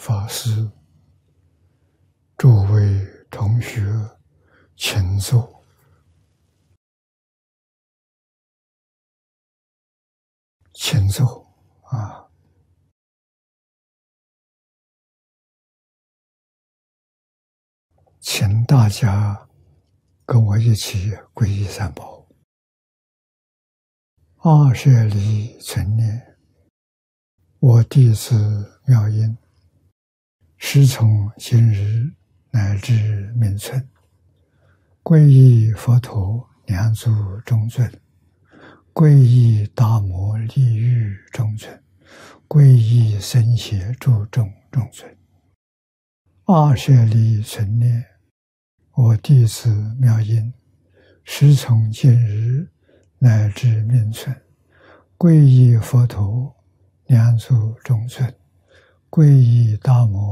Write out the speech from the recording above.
法师、诸位同学，请坐。请坐啊！请大家跟我一起皈依三宝。二舍离存念，我弟子妙音，师从今日乃至命存，皈依佛陀两足中尊，皈依大摩利欲中尊，皈依僧伽注中中尊。二舍离存念，我弟子妙音，师从今日乃至命存，皈依佛陀两足中尊，皈依大摩